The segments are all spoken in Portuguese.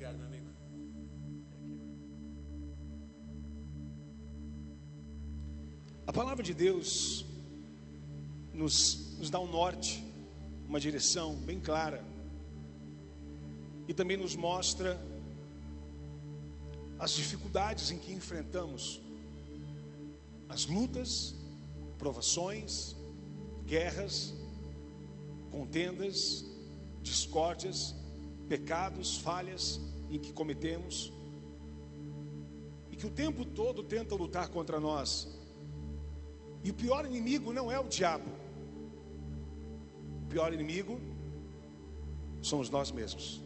Obrigado, meu amigo. A palavra de Deus nos dá um norte, uma direção bem clara, e também nos mostra as dificuldades em que enfrentamos, as lutas, provações, guerras, contendas, discórdias, pecados, falhas em que cometemos, e que o tempo todo tenta lutar contra nós. E o pior inimigo não é o diabo. O pior inimigo somos nós mesmos.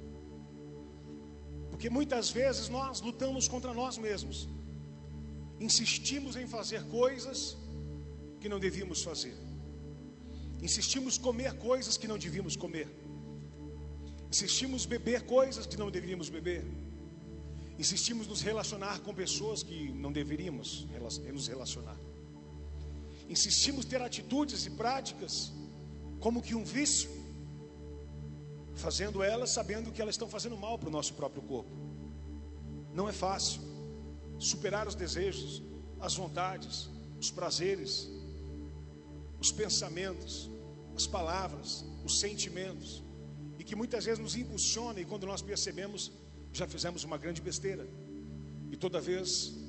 Porque muitas vezes nós lutamos contra nós mesmos. Insistimos em fazer coisas que não devíamos fazer. Insistimos em comer coisas que não devíamos comer. Insistimos em beber coisas que não deveríamos beber. Insistimos em nos relacionar com pessoas que não deveríamos nos relacionar. Insistimos em ter atitudes e práticas como que um vício, fazendo elas sabendo que elas estão fazendo mal para o nosso próprio corpo. Não é fácil superar os desejos, as vontades, os prazeres, os pensamentos, as palavras, os sentimentos, e que muitas vezes nos impulsiona, e quando nós percebemos, já fizemos uma grande besteira. E toda vez